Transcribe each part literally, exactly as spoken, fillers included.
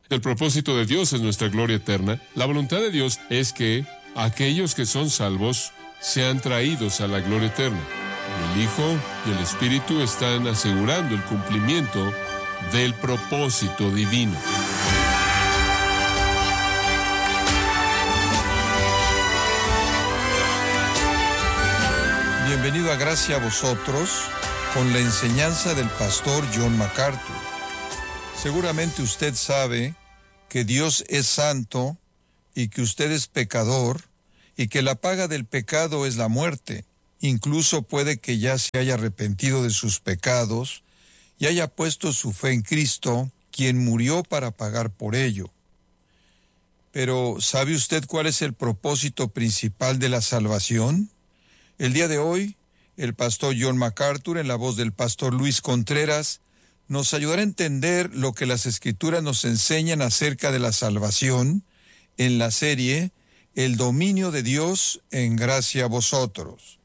El propósito de Dios es nuestra gloria eterna. La voluntad de Dios es que aquellos que son salvos sean traídos a la gloria eterna. El Hijo y el Espíritu están asegurando el cumplimiento del propósito divino. Bienvenido a Gracia a vosotros con la enseñanza del pastor John MacArthur. Seguramente usted sabe que Dios es santo y que usted es pecador y que la paga del pecado es la muerte. Incluso puede que ya se haya arrepentido de sus pecados y haya puesto su fe en Cristo, quien murió para pagar por ello. Pero, ¿sabe usted cuál es el propósito principal de la salvación? El día de hoy, el pastor John MacArthur, en la voz del pastor Luis Contreras, nos ayudará a entender lo que las Escrituras nos enseñan acerca de la salvación en la serie El dominio de Dios en gracia a vosotros.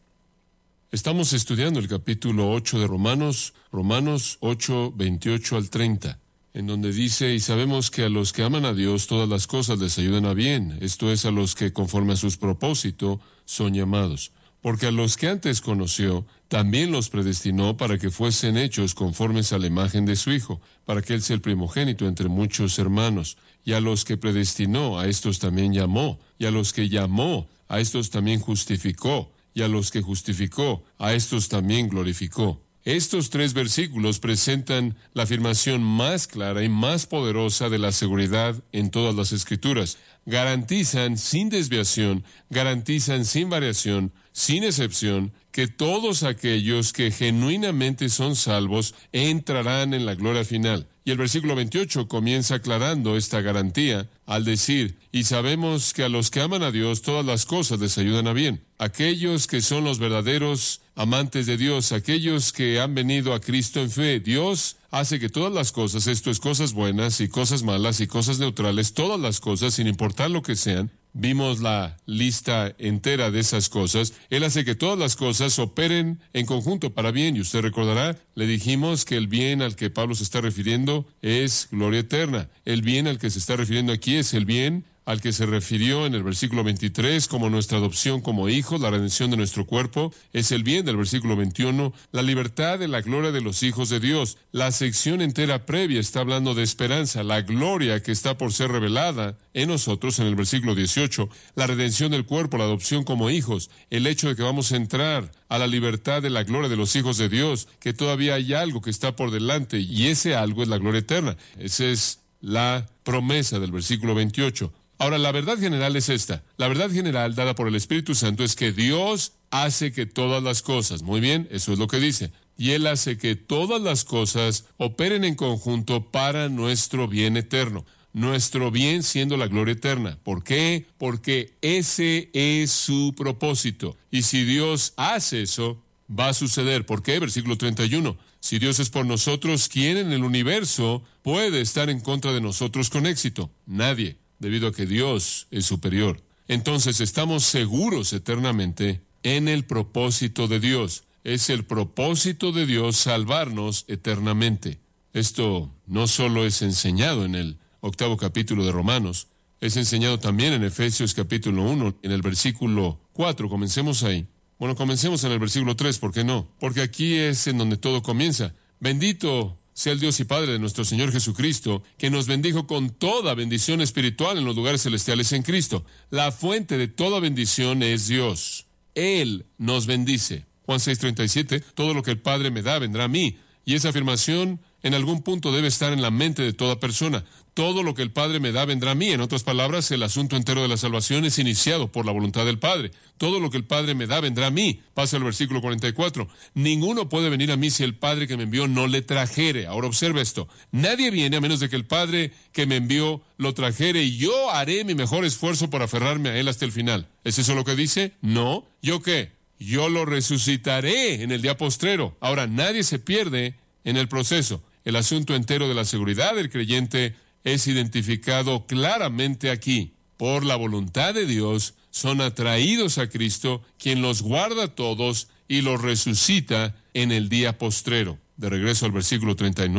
Estamos estudiando el capítulo ocho de Romanos, Romanos ocho, veintiocho al treinta, en donde dice, y sabemos que a los que aman a Dios todas las cosas les ayudan a bien, esto es, a los que conforme a sus propósitos son llamados. Porque a los que antes conoció, también los predestinó para que fuesen hechos conformes a la imagen de su Hijo, para que Él sea el primogénito entre muchos hermanos. Y a los que predestinó, a estos también llamó. Y a los que llamó, a estos también justificó. Y a los que justificó, a estos también glorificó. Estos tres versículos presentan la afirmación más clara y más poderosa de la seguridad en todas las Escrituras. Garantizan sin desviación, garantizan sin variación, sin excepción, que todos aquellos que genuinamente son salvos entrarán en la gloria final. Y el versículo veintiocho comienza aclarando esta garantía al decir, y sabemos que a los que aman a Dios todas las cosas les ayudan a bien. Aquellos que son los verdaderos amantes de Dios, aquellos que han venido a Cristo en fe, Dios hace que todas las cosas, esto es cosas buenas y cosas malas y cosas neutrales, todas las cosas, sin importar lo que sean, vimos la lista entera de esas cosas. Él hace que todas las cosas operen en conjunto para bien. Y usted recordará, le dijimos que el bien al que Pablo se está refiriendo es gloria eterna. El bien al que se está refiriendo aquí es el bien al que se refirió en el versículo veintitrés como nuestra adopción como hijos, la redención de nuestro cuerpo. Es el bien del versículo veintiuno, la libertad de la gloria de los hijos de Dios. La sección entera previa está hablando de esperanza, la gloria que está por ser revelada en nosotros en el versículo dieciocho, la redención del cuerpo, la adopción como hijos, el hecho de que vamos a entrar a la libertad de la gloria de los hijos de Dios, que todavía hay algo que está por delante y ese algo es la gloria eterna. Esa es la promesa del versículo veintiocho. Ahora, la verdad general es esta. La verdad general dada por el Espíritu Santo es que Dios hace que todas las cosas, muy bien, eso es lo que dice, y Él hace que todas las cosas operen en conjunto para nuestro bien eterno. Nuestro bien siendo la gloria eterna. ¿Por qué? Porque ese es su propósito. Y si Dios hace eso, va a suceder. ¿Por qué? Versículo treinta y uno. Si Dios es por nosotros, ¿quién en el universo puede estar en contra de nosotros con éxito? Nadie. Debido a que Dios es superior. Entonces estamos seguros eternamente en el propósito de Dios. Es el propósito de Dios salvarnos eternamente. Esto no solo es enseñado en el octavo capítulo de Romanos, es enseñado también en Efesios capítulo uno, en el versículo cuatro. Comencemos ahí. Bueno, comencemos en el versículo tres, ¿por qué no? Porque aquí es en donde todo comienza. Bendito sea el Dios y Padre de nuestro Señor Jesucristo, que nos bendijo con toda bendición espiritual en los lugares celestiales en Cristo. La fuente de toda bendición es Dios. Él nos bendice. Juan seis treinta y siete, todo lo que el Padre me da vendrá a mí. Y esa afirmación en algún punto debe estar en la mente de toda persona. Todo lo que el Padre me da vendrá a mí. En otras palabras, el asunto entero de la salvación es iniciado por la voluntad del Padre. Todo lo que el Padre me da vendrá a mí. Pasa al versículo cuarenta y cuatro. Ninguno puede venir a mí si el Padre que me envió no le trajere. Ahora observe esto. Nadie viene a menos de que el Padre que me envió lo trajere, y yo haré mi mejor esfuerzo por aferrarme a Él hasta el final. ¿Es eso lo que dice? No. ¿Yo qué? Yo lo resucitaré en el día postrero. Ahora, nadie se pierde en el proceso. El asunto entero de la seguridad del creyente es identificado claramente aquí. Por la voluntad de Dios, son atraídos a Cristo, quien los guarda a todos y los resucita en el día postrero. De regreso al versículo treinta y nueve,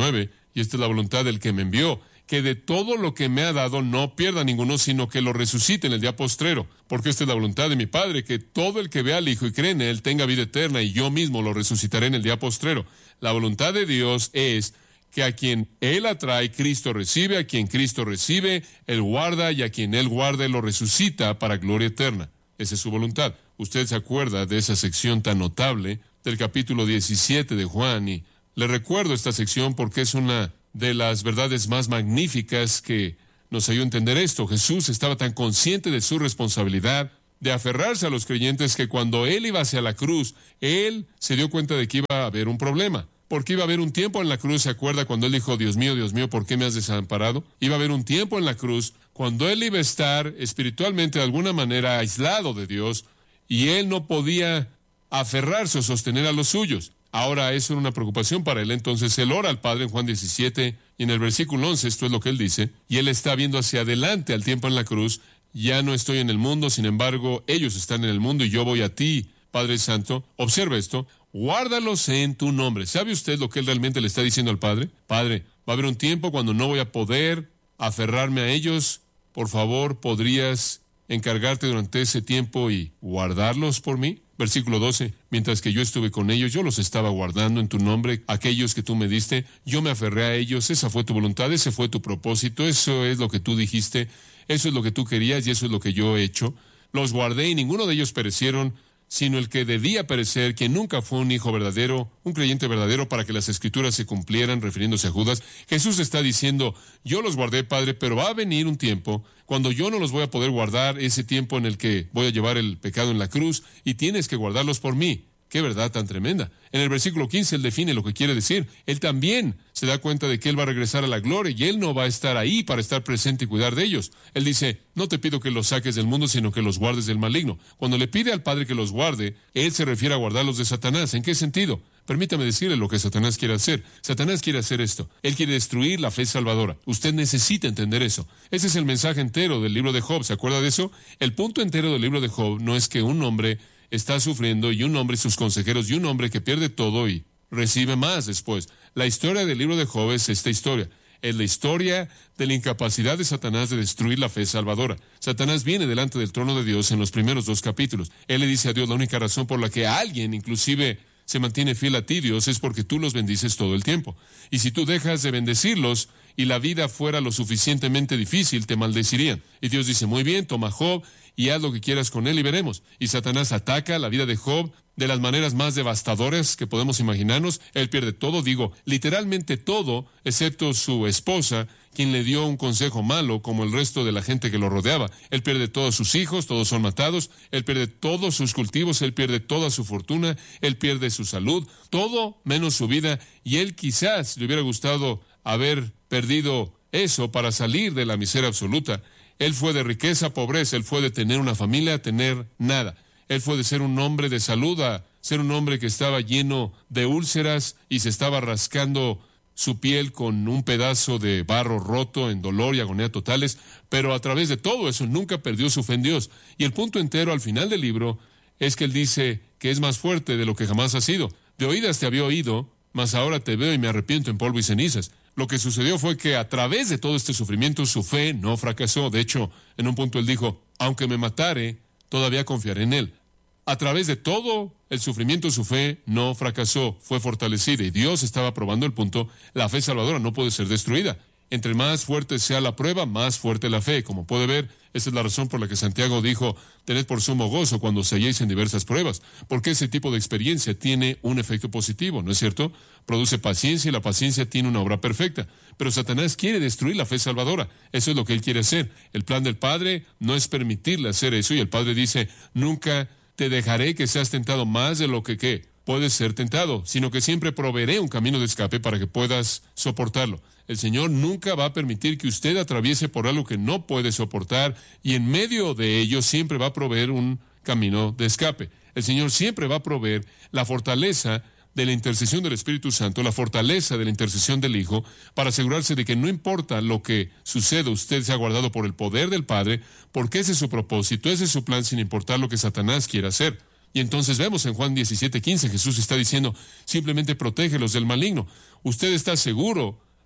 y esta es la voluntad del que me envió, que de todo lo que me ha dado no pierda ninguno, sino que lo resucite en el día postrero. Porque esta es la voluntad de mi Padre, que todo el que vea al Hijo y cree en Él tenga vida eterna, y yo mismo lo resucitaré en el día postrero. La voluntad de Dios es que a quien Él atrae, Cristo recibe, a quien Cristo recibe, Él guarda, y a quien Él guarda, Él lo resucita para gloria eterna. Esa es su voluntad. Usted se acuerda de esa sección tan notable del capítulo diecisiete de Juan, y le recuerdo esta sección porque es una de las verdades más magníficas que nos ayudó a entender esto. Jesús estaba tan consciente de su responsabilidad de aferrarse a los creyentes que cuando Él iba hacia la cruz, Él se dio cuenta de que iba a haber un problema. Porque iba a haber un tiempo en la cruz, ¿se acuerda cuando Él dijo, Dios mío, Dios mío, ¿por qué me has desamparado? Iba a haber un tiempo en la cruz cuando Él iba a estar espiritualmente de alguna manera aislado de Dios y Él no podía aferrarse o sostener a los suyos. Ahora eso era una preocupación para Él, entonces Él ora al Padre en Juan diecisiete y en el versículo once, esto es lo que Él dice, y Él está viendo hacia adelante al tiempo en la cruz, ya no estoy en el mundo, sin embargo, ellos están en el mundo y yo voy a ti, Padre Santo. Observe esto. Guárdalos en tu nombre. ¿Sabe usted lo que Él realmente le está diciendo al Padre? Padre, va a haber un tiempo cuando no voy a poder aferrarme a ellos. Por favor, ¿podrías encargarte durante ese tiempo y guardarlos por mí? Versículo doce. Mientras que yo estuve con ellos, yo los estaba guardando en tu nombre, aquellos que tú me diste. Yo me aferré a ellos. Esa fue tu voluntad, ese fue tu propósito. Eso es lo que tú dijiste. Eso es lo que tú querías y eso es lo que yo he hecho. Los guardé y ninguno de ellos perecieron, sino el que debía perecer, que nunca fue un hijo verdadero, un creyente verdadero, para que las Escrituras se cumplieran, refiriéndose a Judas. Jesús está diciendo, yo los guardé, Padre, pero va a venir un tiempo cuando yo no los voy a poder guardar, ese tiempo en el que voy a llevar el pecado en la cruz, y tienes que guardarlos por mí. ¡Qué verdad tan tremenda! En el versículo quince, Él define lo que quiere decir. Él también se da cuenta de que Él va a regresar a la gloria y Él no va a estar ahí para estar presente y cuidar de ellos. Él dice, no te pido que los saques del mundo, sino que los guardes del maligno. Cuando le pide al Padre que los guarde, Él se refiere a guardarlos de Satanás. ¿En qué sentido? Permítame decirle lo que Satanás quiere hacer. Satanás quiere hacer esto. Él quiere destruir la fe salvadora. Usted necesita entender eso. Ese es el mensaje entero del libro de Job. ¿Se acuerda de eso? El punto entero del libro de Job no es que un hombre está sufriendo y un hombre y sus consejeros y un hombre que pierde todo y recibe más después. La historia del libro de Job es esta historia. Es la historia de la incapacidad de Satanás de destruir la fe salvadora. Satanás viene delante del trono de Dios en los primeros dos capítulos. Él le dice a Dios, la única razón por la que alguien inclusive se mantiene fiel a ti, Dios, es porque tú los bendices todo el tiempo. Y si tú dejas de bendecirlos y la vida fuera lo suficientemente difícil, te maldecirían. Y Dios dice, muy bien, toma Job y haz lo que quieras con él y veremos. Y Satanás ataca la vida de Job de las maneras más devastadoras que podemos imaginarnos. Él pierde todo, digo, literalmente todo, excepto su esposa, quien le dio un consejo malo, como el resto de la gente que lo rodeaba. Él pierde todos sus hijos, todos son matados. Él pierde todos sus cultivos, él pierde toda su fortuna, él pierde su salud, todo menos su vida. Y él quizás le hubiera gustado haber perdido eso para salir de la miseria absoluta. Él fue de riqueza a pobreza, él fue de tener una familia a tener nada. Él fue de ser un hombre de salud a ser un hombre que estaba lleno de úlceras y se estaba rascando su piel con un pedazo de barro roto en dolor y agonía totales, pero a través de todo eso nunca perdió su fe en Dios. Y el punto entero al final del libro es que él dice que es más fuerte de lo que jamás ha sido. De oídas te había oído, mas ahora te veo y me arrepiento en polvo y cenizas. Lo que sucedió fue que a través de todo este sufrimiento su fe no fracasó. De hecho, en un punto él dijo, aunque me matare, todavía confiaré en él. A través de todo el sufrimiento su fe no fracasó, fue fortalecida. Y Dios estaba probando el punto, la fe salvadora no puede ser destruida. Entre más fuerte sea la prueba, más fuerte la fe. Como puede ver, esa es la razón por la que Santiago dijo, tened por sumo gozo cuando os halléis en diversas pruebas, porque ese tipo de experiencia tiene un efecto positivo, ¿no es cierto? Produce paciencia y la paciencia tiene una obra perfecta. Pero Satanás quiere destruir la fe salvadora. Eso es lo que él quiere hacer. El plan del Padre no es permitirle hacer eso, y el Padre dice, nunca te dejaré que seas tentado más de lo que ¿qué? Puedes ser tentado, sino que siempre proveeré un camino de escape para que puedas soportarlo. El Señor nunca va a permitir que usted atraviese por algo que no puede soportar, y en medio de ello siempre va a proveer un camino de escape. El Señor siempre va a proveer la fortaleza de la intercesión del Espíritu Santo, la fortaleza de la intercesión del Hijo, para asegurarse de que no importa lo que suceda, usted sea guardado por el poder del Padre, porque ese es su propósito, ese es su plan, sin importar lo que Satanás quiera hacer. Y entonces vemos en Juan diecisiete quince, Jesús está diciendo, simplemente protégelos del maligno. Usted está seguro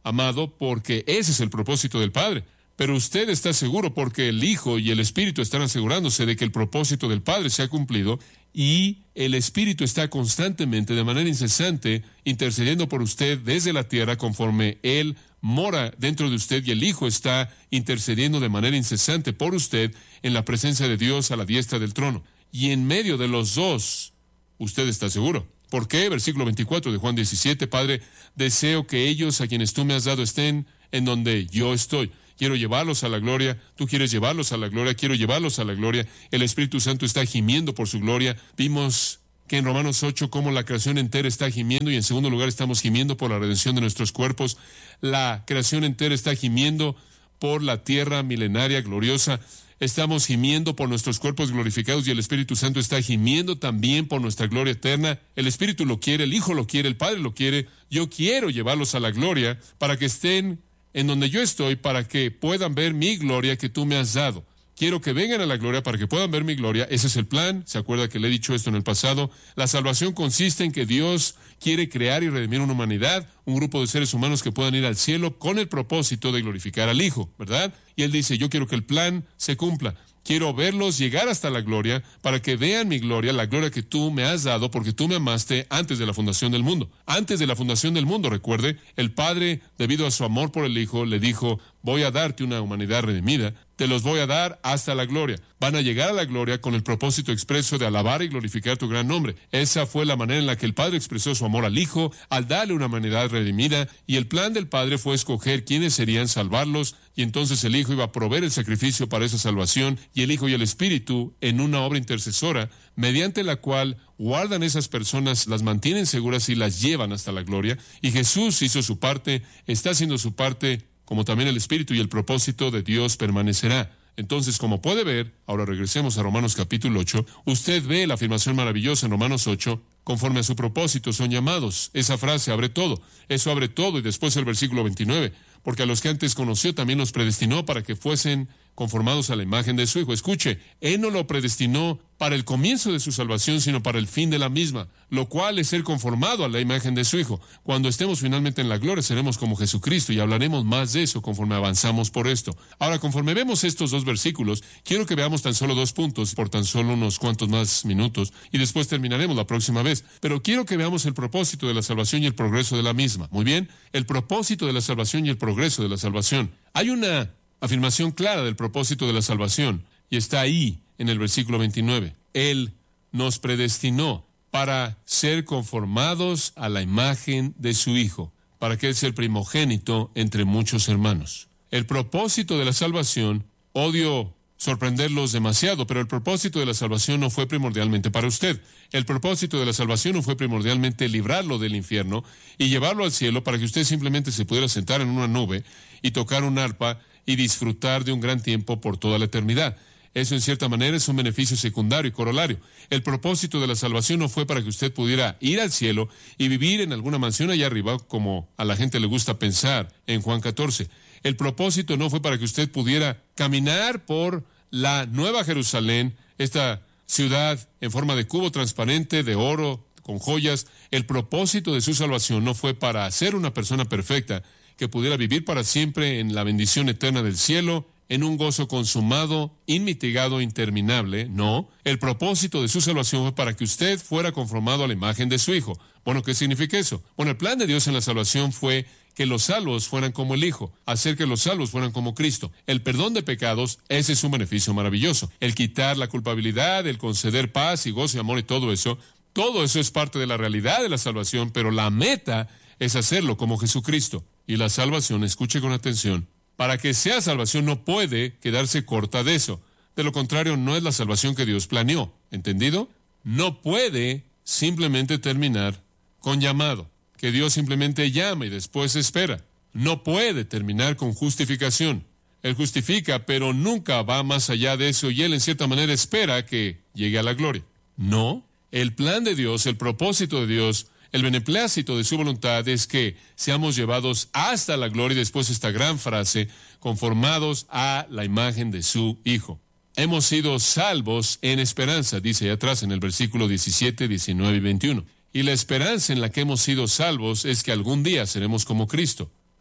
amado, porque ese es el propósito del Padre. Pero usted está seguro porque el Hijo y el Espíritu están asegurándose de que el propósito del Padre se ha cumplido, y el Espíritu está constantemente, de manera incesante, intercediendo por usted desde la tierra conforme Él mora dentro de usted, y el Hijo está intercediendo de manera incesante por usted en la presencia de Dios a la diestra del trono. Y en medio de los dos, usted está seguro. ¿Por qué? Versículo veinticuatro de Juan diecisiete, Padre, deseo que ellos a quienes tú me has dado estén en donde yo estoy. Quiero llevarlos a la gloria, tú quieres llevarlos a la gloria, quiero llevarlos a la gloria. El Espíritu Santo está gimiendo por su gloria. Vimos que en Romanos ocho cómo la creación entera está gimiendo, y en segundo lugar estamos gimiendo por la redención de nuestros cuerpos. La creación entera está gimiendo por la tierra milenaria gloriosa. Estamos gimiendo por nuestros cuerpos glorificados, y el Espíritu Santo está gimiendo también por nuestra gloria eterna. El Espíritu lo quiere, el Hijo lo quiere, el Padre lo quiere. Yo quiero llevarlos a la gloria para que estén en donde yo estoy, para que puedan ver mi gloria que tú me has dado. Quiero que vengan a la gloria para que puedan ver mi gloria. Ese es el plan. ¿Se acuerda que le he dicho esto en el pasado? La salvación consiste en que Dios quiere crear y redimir una humanidad, un grupo de seres humanos que puedan ir al cielo con el propósito de glorificar al Hijo, ¿verdad? Y Él dice, yo quiero que el plan se cumpla. Quiero verlos llegar hasta la gloria para que vean mi gloria, la gloria que tú me has dado, porque tú me amaste antes de la fundación del mundo. Antes de la fundación del mundo, recuerde, el Padre, debido a su amor por el Hijo, le dijo, voy a darte una humanidad redimida, te los voy a dar hasta la gloria. Van a llegar a la gloria con el propósito expreso de alabar y glorificar tu gran nombre. Esa fue la manera en la que el Padre expresó su amor al Hijo, al darle una humanidad redimida, y el plan del Padre fue escoger quiénes serían, salvarlos, y entonces el Hijo iba a proveer el sacrificio para esa salvación, y el Hijo y el Espíritu en una obra intercesora, mediante la cual guardan esas personas, las mantienen seguras y las llevan hasta la gloria. Y Jesús hizo su parte, está haciendo su parte, como también el Espíritu, y el propósito de Dios permanecerá. Entonces, como puede ver, ahora regresemos a Romanos capítulo ocho, usted ve la afirmación maravillosa en Romanos ocho, conforme a su propósito son llamados. Esa frase abre todo, eso abre todo, y después el versículo veintinueve, porque a los que antes conoció también los predestinó para que fuesen conformados a la imagen de su Hijo. Escuche, Él no lo predestinó para el comienzo de su salvación, sino para el fin de la misma, lo cual es ser conformado a la imagen de su Hijo. Cuando estemos finalmente en la gloria, seremos como Jesucristo, y hablaremos más de eso conforme avanzamos por esto. Ahora, conforme vemos estos dos versículos, quiero que veamos tan solo dos puntos, por tan solo unos cuantos más minutos, y después terminaremos la próxima vez. Pero quiero que veamos el propósito de la salvación y el progreso de la misma. Muy bien, el propósito de la salvación y el progreso de la salvación. Hay una afirmación clara del propósito de la salvación, y está ahí en el versículo veintinueve. Él nos predestinó para ser conformados a la imagen de su Hijo, para que Él sea el primogénito entre muchos hermanos. El propósito de la salvación, odio sorprenderlos demasiado, pero el propósito de la salvación no fue primordialmente para usted. El propósito de la salvación no fue primordialmente librarlo del infierno y llevarlo al cielo para que usted simplemente se pudiera sentar en una nube y tocar un arpa y disfrutar de un gran tiempo por toda la eternidad. Eso en cierta manera es un beneficio secundario y corolario. El propósito de la salvación no fue para que usted pudiera ir al cielo y vivir en alguna mansión allá arriba, como a la gente le gusta pensar en Juan catorce. El propósito no fue para que usted pudiera caminar por la Nueva Jerusalén, esta ciudad en forma de cubo transparente, de oro, con joyas. El propósito de su salvación no fue para ser una persona perfecta, que pudiera vivir para siempre en la bendición eterna del cielo, en un gozo consumado, inmitigado, interminable. No, el propósito de su salvación fue para que usted fuera conformado a la imagen de su Hijo. Bueno, ¿qué significa eso? Bueno, el plan de Dios en la salvación fue que los salvos fueran como el Hijo, hacer que los salvos fueran como Cristo. El perdón de pecados, ese es un beneficio maravilloso. El quitar la culpabilidad, el conceder paz y gozo y amor y todo eso, todo eso es parte de la realidad de la salvación, pero la meta es hacerlo como Jesucristo. Y la salvación, escuche con atención, para que sea salvación no puede quedarse corta de eso. De lo contrario, no es la salvación que Dios planeó. ¿Entendido? No puede simplemente terminar con llamado, que Dios simplemente llama y después espera. No puede terminar con justificación. Él justifica, pero nunca va más allá de eso, y Él en cierta manera espera que llegue a la gloria. No, el plan de Dios, el propósito de Dios, el beneplácito de su voluntad es que seamos llevados hasta la gloria, y después esta gran frase, conformados a la imagen de su Hijo. Hemos sido salvos en esperanza, dice ahí atrás en el versículo diecisiete, diecinueve y veintiuno. Y la esperanza en la que hemos sido salvos es que algún día seremos como Cristo.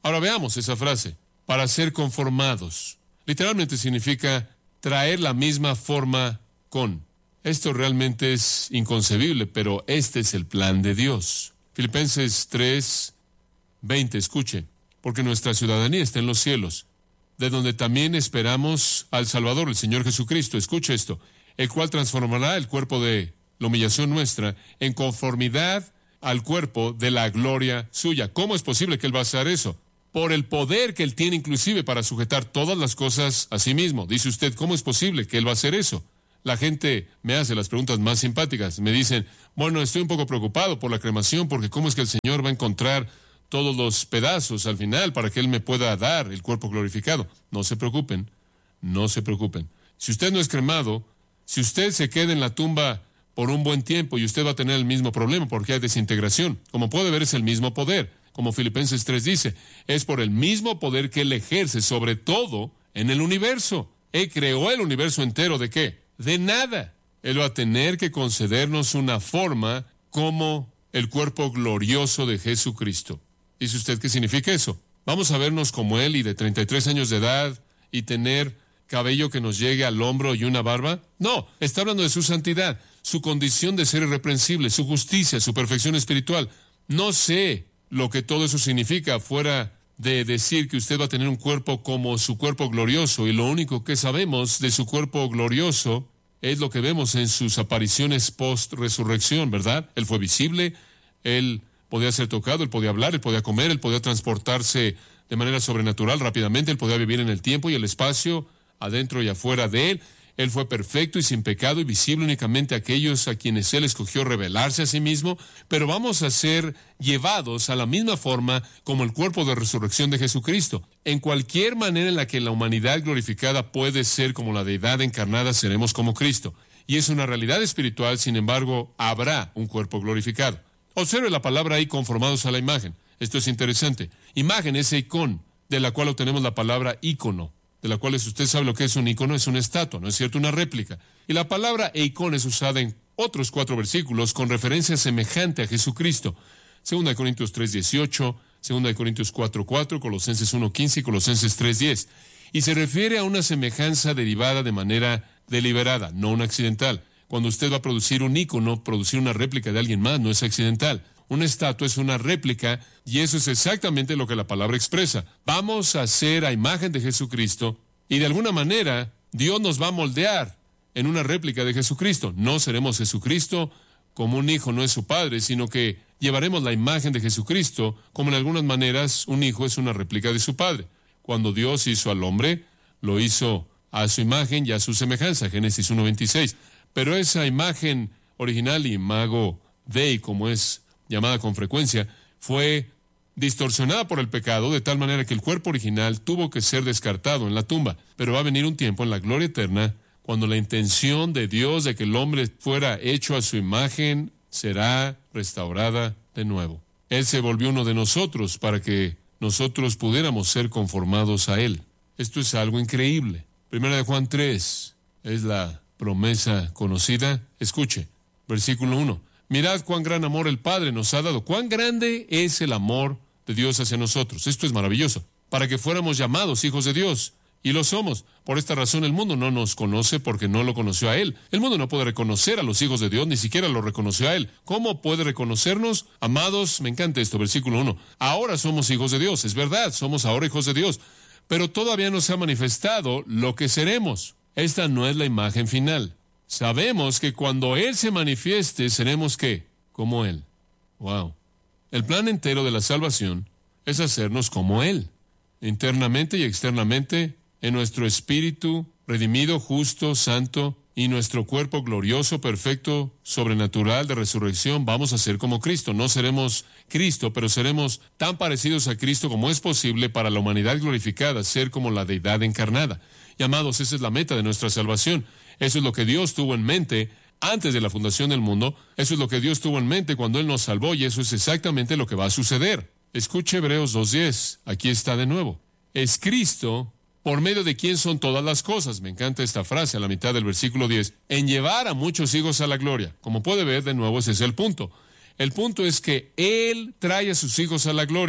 Ahora veamos esa frase, para ser conformados. Literalmente significa traer la misma forma con. Esto realmente es inconcebible, pero este es el plan de Dios. Filipenses tres, veinte, escuche, porque nuestra ciudadanía está en los cielos, de donde también esperamos al Salvador, el Señor Jesucristo. Escuche esto, el cual transformará el cuerpo de la humillación nuestra en conformidad al cuerpo de la gloria suya. ¿Cómo es posible que Él va a hacer eso? Por el poder que Él tiene inclusive para sujetar todas las cosas a sí mismo. Dice usted, ¿cómo es posible que Él va a hacer eso? La gente me hace las preguntas más simpáticas. Me dicen, bueno, estoy un poco preocupado por la cremación, porque ¿cómo es que el Señor va a encontrar todos los pedazos al final para que Él me pueda dar el cuerpo glorificado? No se preocupen, no se preocupen. Si usted no es cremado, si usted se queda en la tumba por un buen tiempo y usted va a tener el mismo problema porque hay desintegración. Como puede ver, es el mismo poder. Como Filipenses tres dice, es por el mismo poder que Él ejerce sobre todo en el universo. Él creó el universo entero, ¿de qué? De nada. Él va a tener que concedernos una forma como el cuerpo glorioso de Jesucristo. ¿Dice usted qué significa eso? Vamos a vernos como Él y de treinta y tres años de edad y tener cabello que nos llegue al hombro y una barba. No, está hablando de su santidad, su condición de ser irreprensible, su justicia, su perfección espiritual. No sé lo que todo eso significa fuera de decir que usted va a tener un cuerpo como su cuerpo glorioso, y lo único que sabemos de su cuerpo glorioso es lo que vemos en sus apariciones post-resurrección, ¿verdad? Él fue visible, Él podía ser tocado, Él podía hablar, Él podía comer, Él podía transportarse de manera sobrenatural rápidamente, Él podía vivir en el tiempo y el espacio, adentro y afuera de Él. Él fue perfecto y sin pecado y visible únicamente a aquellos a quienes Él escogió revelarse a sí mismo, pero vamos a ser llevados a la misma forma como el cuerpo de resurrección de Jesucristo. En cualquier manera en la que la humanidad glorificada puede ser como la deidad encarnada, seremos como Cristo. Y es una realidad espiritual, sin embargo, habrá un cuerpo glorificado. Observe la palabra ahí, conformados a la imagen. Esto es interesante. Imagen es icon, de la cual obtenemos la palabra ícono, de la cual usted sabe lo que es un ícono, es una estatua, ¿no es cierto? Una réplica. Y la palabra eikon es usada en otros cuatro versículos con referencia semejante a Jesucristo. Segunda de Corintios tres dieciocho, Segunda de Corintios cuatro cuatro, Colosenses uno quince y Colosenses tres diez. Y se refiere a una semejanza derivada de manera deliberada, no una accidental. Cuando usted va a producir un ícono, producir una réplica de alguien más, no es accidental. Una estatua es una réplica, y eso es exactamente lo que la palabra expresa. Vamos a hacer a imagen de Jesucristo, y de alguna manera Dios nos va a moldear en una réplica de Jesucristo. No seremos Jesucristo como un hijo no es su padre, sino que llevaremos la imagen de Jesucristo como en algunas maneras un hijo es una réplica de su padre. Cuando Dios hizo al hombre, lo hizo a su imagen y a su semejanza, Génesis uno veintiséis. Pero esa imagen original, imago Dei, como es llamada con frecuencia, fue distorsionada por el pecado, de tal manera que el cuerpo original tuvo que ser descartado en la tumba. Pero va a venir un tiempo en la gloria eterna, cuando la intención de Dios de que el hombre fuera hecho a su imagen será restaurada de nuevo. Él se volvió uno de nosotros para que nosotros pudiéramos ser conformados a Él. Esto es algo increíble. Primera de Juan tres es la promesa conocida. Escuche, versículo uno. Mirad cuán gran amor el Padre nos ha dado. Cuán grande es el amor de Dios hacia nosotros. Esto es maravilloso. Para que fuéramos llamados hijos de Dios. Y lo somos. Por esta razón el mundo no nos conoce porque no lo conoció a Él. El mundo no puede reconocer a los hijos de Dios, ni siquiera lo reconoció a Él. ¿Cómo puede reconocernos? Amados, me encanta esto, versículo uno. Ahora somos hijos de Dios. Es verdad, somos ahora hijos de Dios. Pero todavía no se ha manifestado lo que seremos. Esta no es la imagen final. Sabemos que cuando Él se manifieste, seremos ¿qué? Como Él. Wow. El plan entero de la salvación es hacernos como Él, internamente y externamente, en nuestro espíritu redimido, justo, santo, y nuestro cuerpo glorioso, perfecto, sobrenatural de resurrección, vamos a ser como Cristo. No seremos Cristo, pero seremos tan parecidos a Cristo como es posible para la humanidad glorificada, ser como la deidad encarnada. Y amados, esa es la meta de nuestra salvación. Eso es lo que Dios tuvo en mente antes de la fundación del mundo. Eso es lo que Dios tuvo en mente cuando Él nos salvó, y eso es exactamente lo que va a suceder. Escuche Hebreos dos diez. Aquí está de nuevo. Es Cristo, por medio de quien son todas las cosas. Me encanta esta frase a la mitad del versículo diez. En llevar a muchos hijos a la gloria. Como puede ver, de nuevo, ese es el punto. El punto es que Él trae a sus hijos a la gloria.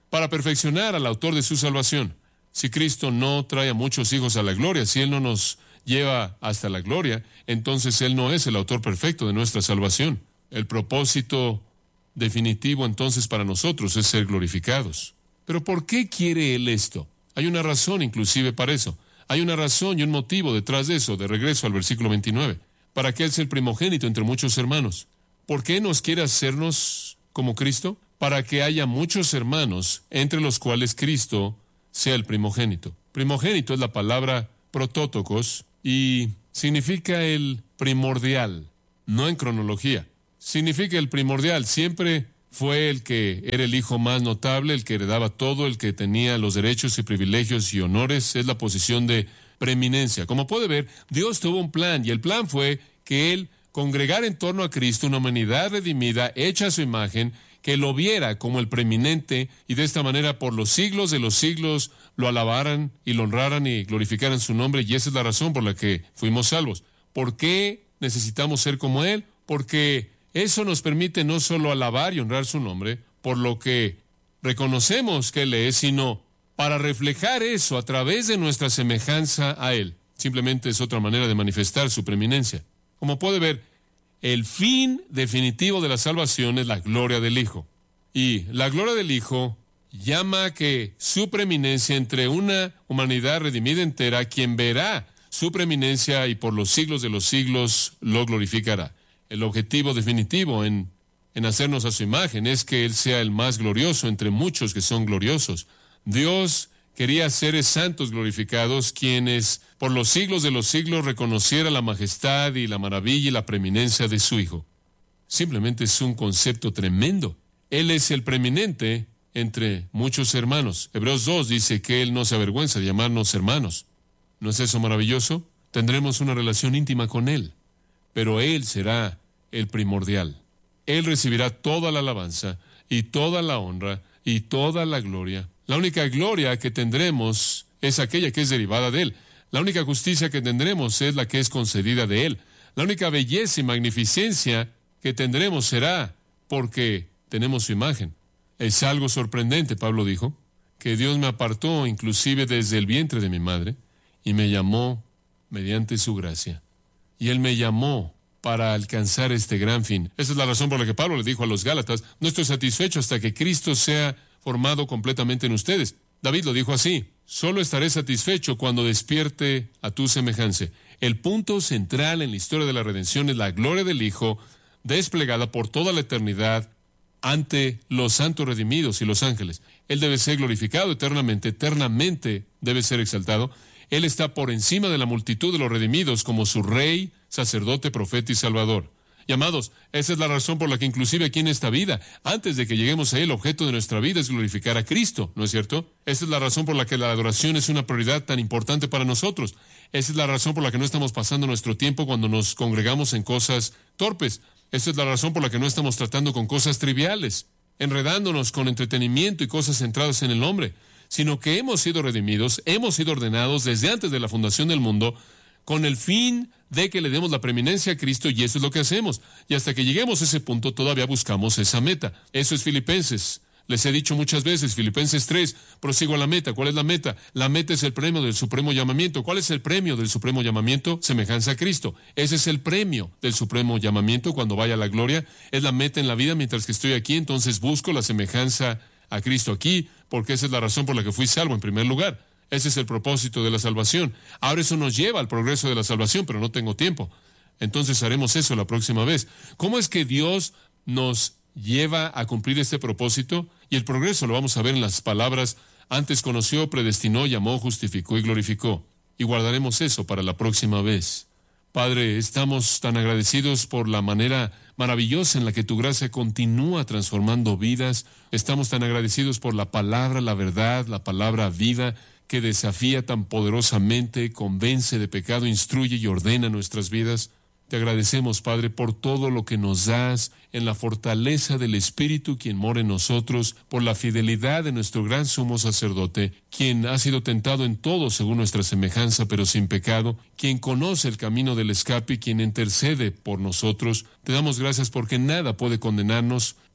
para perfeccionar al autor de su salvación. Si Cristo no trae a muchos hijos a la gloria, si Él no nos lleva hasta la gloria, entonces Él no es el autor perfecto de nuestra salvación. El propósito definitivo entonces para nosotros es ser glorificados. Pero ¿por qué quiere Él esto? Hay una razón inclusive para eso. Hay una razón y un motivo detrás de eso, de regreso al versículo veintinueve. Para que Él sea el primogénito entre muchos hermanos. ¿Por qué nos quiere hacernos como Cristo? Para que haya muchos hermanos, entre los cuales Cristo sea el primogénito. Primogénito es la palabra protótocos y significa el primordial, no en cronología. Significa el primordial. Siempre fue el que era el hijo más notable, el que heredaba todo, el que tenía los derechos y privilegios y honores. Es la posición de preeminencia. Como puede ver, Dios tuvo un plan, y el plan fue que Él congregara en torno a Cristo una humanidad redimida, hecha a su imagen, que lo viera como el preeminente, y de esta manera por los siglos de los siglos lo alabaran y lo honraran y glorificaran su nombre. Y esa es la razón por la que fuimos salvos. ¿Por qué necesitamos ser como Él? Porque eso nos permite no solo alabar y honrar su nombre, por lo que reconocemos que Él es, sino para reflejar eso a través de nuestra semejanza a Él. Simplemente es otra manera de manifestar su preeminencia. Como puede ver, el fin definitivo de la salvación es la gloria del Hijo. Y la gloria del Hijo llama a que su preeminencia entre una humanidad redimida entera, quien verá su preeminencia y por los siglos de los siglos lo glorificará. El objetivo definitivo en, en hacernos a su imagen es que Él sea el más glorioso entre muchos que son gloriosos. Dios quería seres santos glorificados, quienes por los siglos de los siglos reconociera la majestad y la maravilla y la preeminencia de su Hijo. Simplemente es un concepto tremendo. Él es el preeminente entre muchos hermanos. Hebreos dos dice que Él no se avergüenza de llamarnos hermanos. ¿No es eso maravilloso? Tendremos una relación íntima con Él, pero Él será el primordial. Él recibirá toda la alabanza y toda la honra y toda la gloria. La única gloria que tendremos es aquella que es derivada de Él. La única justicia que tendremos es la que es concedida de Él. La única belleza y magnificencia que tendremos será porque tenemos su imagen. Es algo sorprendente, Pablo dijo, que Dios me apartó inclusive desde el vientre de mi madre y me llamó mediante su gracia. Y Él me llamó para alcanzar este gran fin. Esa es la razón por la que Pablo le dijo a los Gálatas: no estoy satisfecho hasta que Cristo sea formado completamente en ustedes. David lo dijo así: solo estaré satisfecho cuando despierte a tu semejanza. El punto central en la historia de la redención es la gloria del Hijo desplegada por toda la eternidad ante los santos redimidos y los ángeles. Él debe ser glorificado eternamente, eternamente debe ser exaltado. Él está por encima de la multitud de los redimidos como su Rey, sacerdote, profeta y Salvador. Y amados, esa es la razón por la que inclusive aquí en esta vida, antes de que lleguemos a Él, el objeto de nuestra vida es glorificar a Cristo, ¿no es cierto? Esa es la razón por la que la adoración es una prioridad tan importante para nosotros. Esa es la razón por la que no estamos pasando nuestro tiempo cuando nos congregamos en cosas torpes. Esa es la razón por la que no estamos tratando con cosas triviales, enredándonos con entretenimiento y cosas centradas en el hombre, sino que hemos sido redimidos, hemos sido ordenados desde antes de la fundación del mundo, con el fin de que le demos la preeminencia a Cristo, y eso es lo que hacemos. Y hasta que lleguemos a ese punto, todavía buscamos esa meta. Eso es Filipenses. Les he dicho muchas veces, Filipenses tres, prosigo a la meta. ¿Cuál es la meta? La meta es el premio del supremo llamamiento. ¿Cuál es el premio del supremo llamamiento? Semejanza a Cristo. Ese es el premio del supremo llamamiento cuando vaya a la gloria. Es la meta en la vida mientras que estoy aquí, entonces busco la semejanza a Cristo aquí, porque esa es la razón por la que fui salvo en primer lugar. Ese es el propósito de la salvación. Ahora eso nos lleva al progreso de la salvación, pero no tengo tiempo. Entonces haremos eso la próxima vez. ¿Cómo es que Dios nos lleva a cumplir este propósito? Y el progreso lo vamos a ver en las palabras: antes conoció, predestinó, llamó, justificó y glorificó. Y guardaremos eso para la próxima vez. Padre, estamos tan agradecidos por la manera maravillosa en la que tu gracia continúa transformando vidas. Estamos tan agradecidos por la palabra, la verdad, la palabra vida, que desafía tan poderosamente, convence de pecado, instruye y ordena nuestras vidas. Te agradecemos, Padre, por todo lo que nos das en la fortaleza del Espíritu, quien mora en nosotros, por la fidelidad de nuestro gran sumo sacerdote, quien ha sido tentado en todo según nuestra semejanza, pero sin pecado, quien conoce el camino del escape y quien intercede por nosotros. Te damos gracias porque nada puede condenarnos,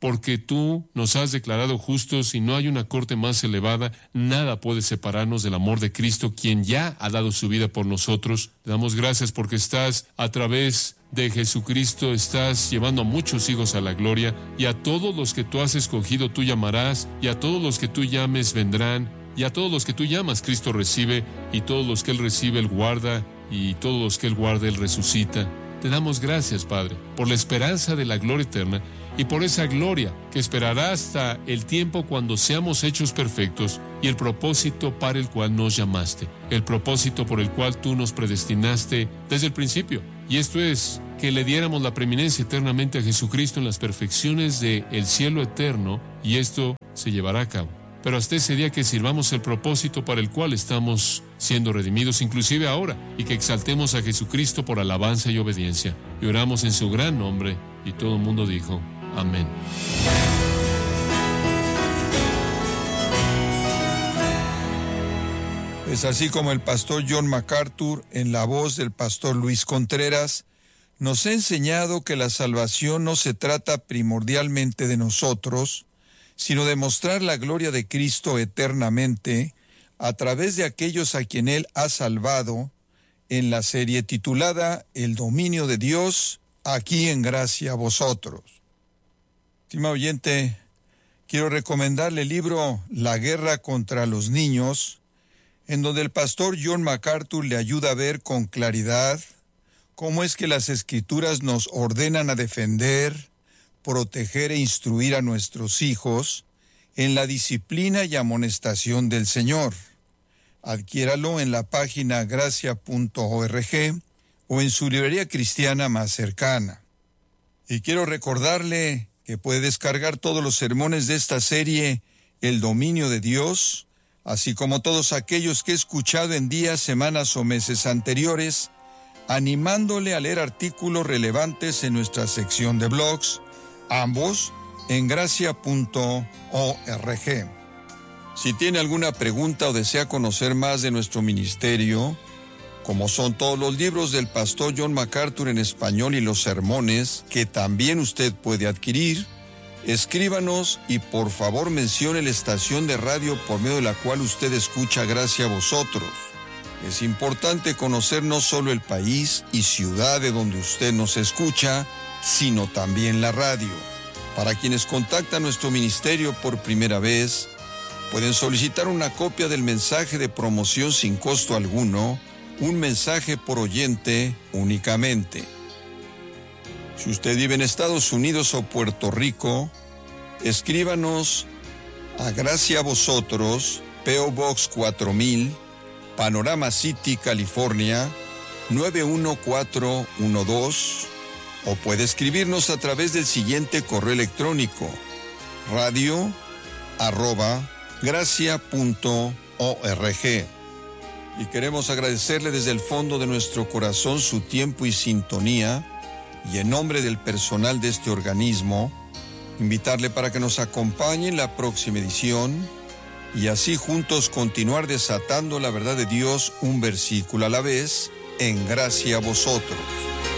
porque tú nos has declarado justos y no hay una corte más elevada, nada puede separarnos del amor de Cristo, quien ya ha dado su vida por nosotros. Te damos gracias porque estás a través de Jesucristo, estás llevando a muchos hijos a la gloria, y a todos los que tú has escogido tú llamarás, y a todos los que tú llames vendrán, y a todos los que tú llamas Cristo recibe, y todos los que Él recibe Él guarda, y todos los que Él guarda Él resucita. Te damos gracias, Padre, por la esperanza de la gloria eterna y por esa gloria que esperará hasta el tiempo cuando seamos hechos perfectos, y el propósito para el cual nos llamaste, el propósito por el cual tú nos predestinaste desde el principio. Y esto es que le diéramos la preeminencia eternamente a Jesucristo en las perfecciones del cielo eterno, y esto se llevará a cabo. Pero hasta ese día que sirvamos el propósito para el cual estamos siendo redimidos, inclusive ahora, y que exaltemos a Jesucristo por alabanza y obediencia. Y oramos en su gran nombre, y todo el mundo dijo, amén. Es así como el pastor John MacArthur, en la voz del pastor Luis Contreras, nos ha enseñado que la salvación no se trata primordialmente de nosotros, sino de mostrar la gloria de Cristo eternamente a través de aquellos a quien Él ha salvado, en la serie titulada El dominio de Dios, aquí en gracia a vosotros. Estimado oyente, quiero recomendarle el libro La guerra contra los niños, en donde el pastor John MacArthur le ayuda a ver con claridad cómo es que las Escrituras nos ordenan a defender, proteger e instruir a nuestros hijos en la disciplina y amonestación del Señor. Adquiéralo en la página gracia punto org o en su librería cristiana más cercana. Y quiero recordarle que puede descargar todos los sermones de esta serie, El dominio de Dios, así como todos aquellos que he escuchado en días, semanas o meses anteriores, animándole a leer artículos relevantes en nuestra sección de blogs, ambos en gracia punto org. Si tiene alguna pregunta o desea conocer más de nuestro ministerio, como son todos los libros del pastor John MacArthur en español y los sermones, que también usted puede adquirir, escríbanos y por favor mencione la estación de radio por medio de la cual usted escucha Gracia a Vosotros. Es importante conocer no solo el país y ciudad de donde usted nos escucha, sino también la radio. Para quienes contactan nuestro ministerio por primera vez, pueden solicitar una copia del mensaje de promoción sin costo alguno, un mensaje por oyente únicamente. Si usted vive en Estados Unidos o Puerto Rico, escríbanos a Gracia a Vosotros, P O Box cuatro mil, Panorama City, California, nueve uno cuatro uno dos, o puede escribirnos a través del siguiente correo electrónico, radio arroba gracia punto org. Y queremos agradecerle desde el fondo de nuestro corazón su tiempo y sintonía, y en nombre del personal de este organismo, invitarle para que nos acompañe en la próxima edición, y así juntos continuar desatando la verdad de Dios un versículo a la vez, en gracia a vosotros.